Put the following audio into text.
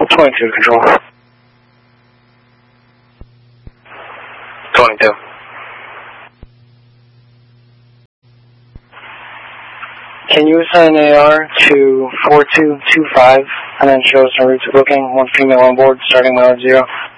22 control. 22. Can you assign AR to 4225 and then show us a route to booking, one female on board starting mileage 0?